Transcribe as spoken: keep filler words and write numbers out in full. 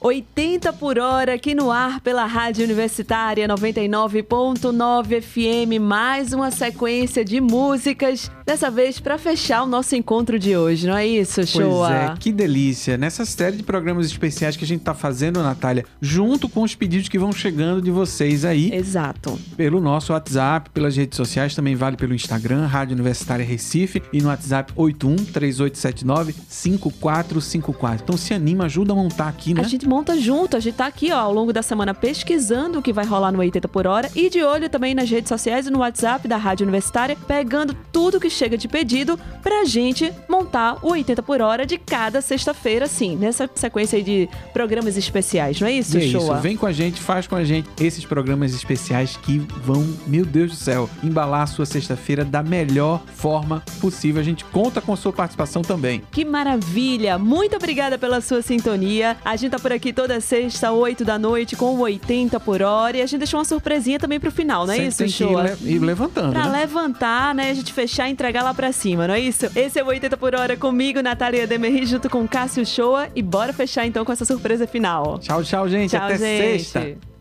oitenta por hora aqui no ar pela Rádio Universitária noventa e nove ponto nove F M. Mais uma sequência de músicas, dessa vez para fechar o nosso encontro de hoje, não é isso, Shoa? Pois é, que delícia. Nessa série de programas especiais que a gente tá fazendo, Natália, junto com os pedidos que vão chegando de vocês aí. Exato. Pelo nosso WhatsApp, pelas redes sociais, também vale pelo Instagram, Rádio Universitária Recife, e no WhatsApp oito um, três oito sete nove, cinco quatro cinco quatro. Então se anima, ajuda a montar aqui, né? A gente monta junto, a gente tá aqui ó, ao longo da semana pesquisando o que vai rolar no oitenta por hora e de olho também nas redes sociais e no WhatsApp da Rádio Universitária, pegando tudo que chega de pedido pra gente montar o oitenta por hora de cada sexta-feira, sim, nessa sequência aí de programas especiais, não é isso, é Shoa? Isso, vem com a gente, faz com a gente esses programas especiais que vão, meu Deus do céu, embalar a sua sexta-feira da melhor forma possível. A gente conta com a sua participação também. Que maravilha! Muito obrigada pela sua sintonia. A gente tá por aqui toda sexta, oito da noite, com o oitenta por hora. E a gente deixou uma surpresinha também pro final, não é Sempre isso, tem Shoa? que ir, le- ir levantando, Pra né? levantar, né? A gente fechar e entregar lá pra cima, não é isso? Esse é o oitenta por hora comigo, Natália Demerri, junto com Cássio Shoa. E bora fechar então com essa surpresa final. Tchau, tchau, gente. Tchau, Até gente. sexta.